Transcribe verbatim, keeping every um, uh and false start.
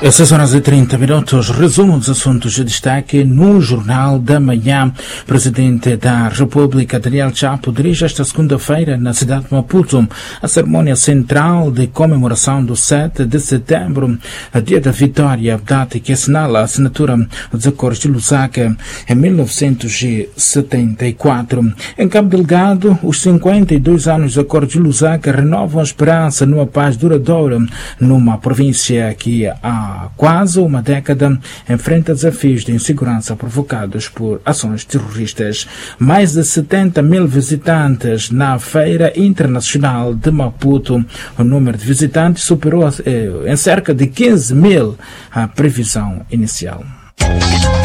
Essas horas e trinta minutos, resumo dos assuntos de destaque no Jornal da Manhã. Presidente da República, Daniel Chapo, dirige esta segunda-feira na cidade de Maputo a cerimônia central de comemoração do sete de setembro, a dia da vitória, data que assinala a assinatura dos acordos de Lusaka em mil novecentos e setenta e quatro. Em Cabo Delgado, os cinquenta e dois anos dos acordos de Lusaka renovam a esperança numa paz duradoura numa província que há quase uma década enfrenta desafios de insegurança provocados por ações terroristas. Mais de setenta mil visitantes na Feira Internacional de Maputo. O número de visitantes superou eh, em cerca de quinze mil a previsão inicial.